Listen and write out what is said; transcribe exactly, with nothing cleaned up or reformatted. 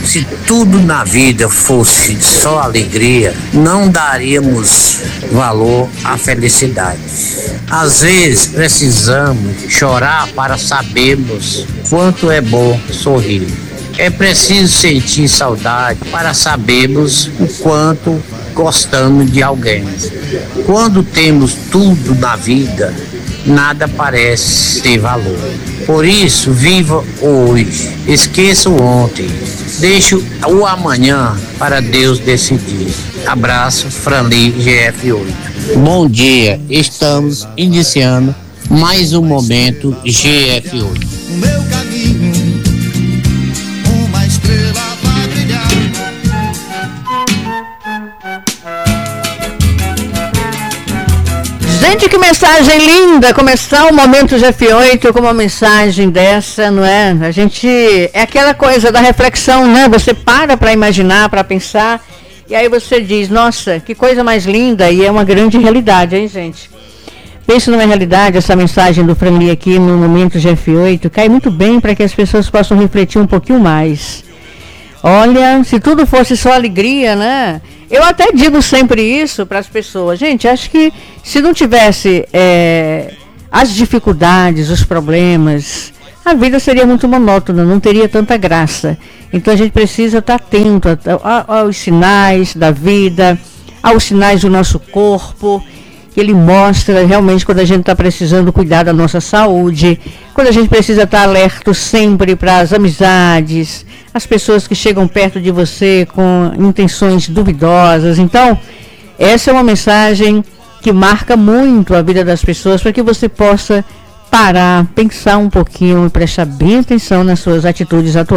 Se tudo na vida fosse só alegria, não daríamos valor à felicidade. Às vezes precisamos chorar para sabermos quanto é bom sorrir. É preciso sentir saudade para sabermos o quanto gostamos de alguém. Quando temos tudo na vida, nada parece ter valor. Por isso, viva hoje, esqueça o ontem, deixe o amanhã para Deus decidir. Abraço, Franli, G F oito. Bom dia, estamos iniciando mais um momento G F oito. O meu caminho, uma estrela vai brilhar. Gente, que mensagem linda! Começar o momento G F oito com uma mensagem dessa, não é? A gente, é aquela coisa da reflexão, né? Você para para imaginar, para pensar, e aí você diz, nossa, que coisa mais linda, e é uma grande realidade, hein, gente? Pense numa realidade, essa mensagem do Franli aqui no momento G F oito cai muito bem para que as pessoas possam refletir um pouquinho mais. Olha, se tudo fosse só alegria, né? Eu até digo sempre isso para as pessoas. Gente, acho que se não tivesse é, as dificuldades, os problemas, a vida seria muito monótona, não teria tanta graça. Então a gente precisa estar atento aos sinais da vida, aos sinais do nosso corpo, que ele mostra realmente quando a gente está precisando cuidar da nossa saúde, quando a gente precisa estar alerta sempre para as amizades, as pessoas que chegam perto de você com intenções duvidosas. Então, essa é uma mensagem que marca muito a vida das pessoas, para que você possa parar, pensar um pouquinho e prestar bem atenção nas suas atitudes atuais.